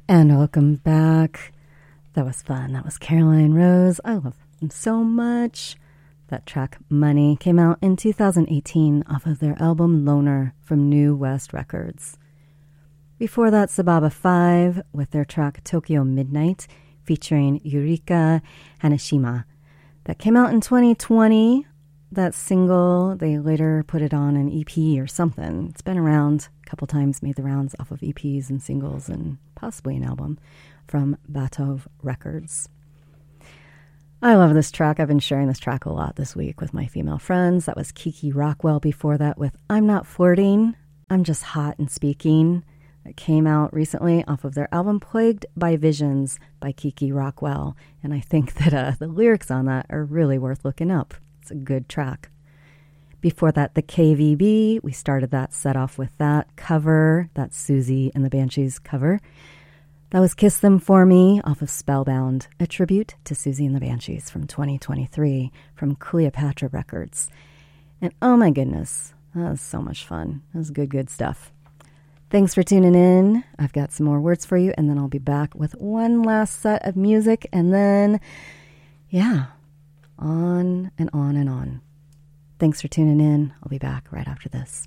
And welcome back. That was fun. That was Caroline Rose. I love them so much. That track, Money, came out in 2018 off of their album Loner from New West Records. Before that, Sababa 5 with their track Tokyo Midnight featuring Yurika Hanashima. That came out in 2020. That single, they later put it on an EP or something. It's been around a couple times, made the rounds off of EPs and singles and possibly an album from Batov Records. I love this track. I've been sharing this track a lot this week with my female friends. That was Kiki Rockwell before that with I'm Not Flirting, I'm Just Hot and Speaking. It came out recently off of their album Plagued by Visions by Kiki Rockwell. And I think that the lyrics on that are really worth looking up. It's a good track. Before that, the KVB. We started that set off with that cover. That's Susie and the Banshees cover. That was Kiss Them For Me off of Spellbound, a tribute to Susie and the Banshees from 2023 from Cleopatra Records. And oh my goodness, that was so much fun. That was good, good stuff. Thanks for tuning in. I've got some more words for you, and then I'll be back with one last set of music, and then, yeah, on and on and on. Thanks for tuning in. I'll be back right after this.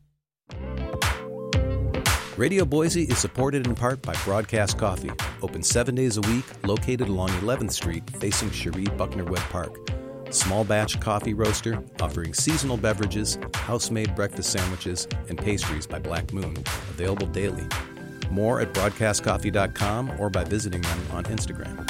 Radio Boise is supported in part by Broadcast Coffee, open 7 days a week, located along 11th Street, facing Cherie Buckner Webb Park. Small batch coffee roaster offering seasonal beverages, house-made breakfast sandwiches, and pastries by Black Moon, available daily. More at broadcastcoffee.com or by visiting them on Instagram.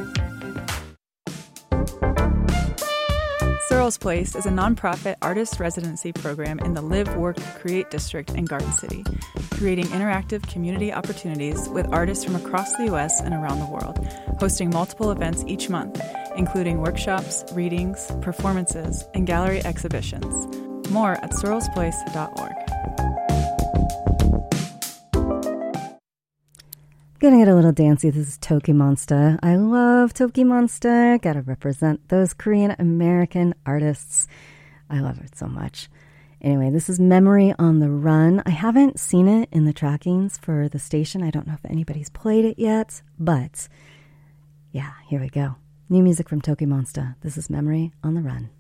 Searles Place is a nonprofit artist residency program in the Live, Work, Create district in Garden City, creating interactive community opportunities with artists from across the U.S. and around the world, hosting multiple events each month, including workshops, readings, performances, and gallery exhibitions. More at searlesplace.org. Gonna get a little dancey. This is Toki Monster. I love Toki Monster. Gotta represent those Korean American artists. I love it so much. Anyway, this is Memory on the Run. I haven't seen it in the trackings for the station. I don't know if anybody's played it yet, but yeah, here we go. New music from Toki Monster. This is Memory on the Run.